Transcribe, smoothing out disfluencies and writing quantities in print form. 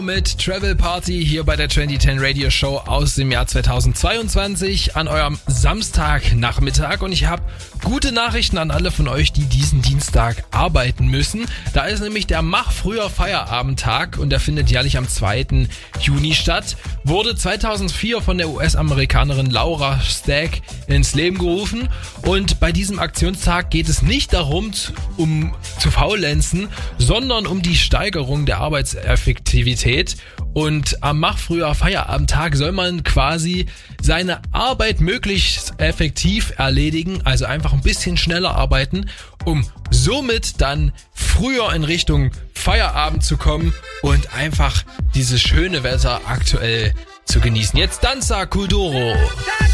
Mit Travel Party hier bei der 2010 Radio Show aus dem Jahr 2022 an eurem Samstagnachmittag, und ich habe gute Nachrichten an alle von euch, die diesen Dienstag arbeiten müssen. Da ist nämlich der Mach früher Feierabendtag, und der findet jährlich am 2. Juni statt. Wurde 2004 von der US-Amerikanerin Laura Stack ins Leben gerufen, und bei diesem Aktionstag geht es nicht darum, zu faulenzen, sondern um die Steigerung der Arbeitseffektivität. Und am Mach früher Feierabendtag soll man quasi seine Arbeit möglichst effektiv erledigen, also einfach ein bisschen schneller arbeiten, um somit dann früher in Richtung Feierabend zu kommen und einfach dieses schöne Wetter aktuell zu genießen. Jetzt Danza Kuduro.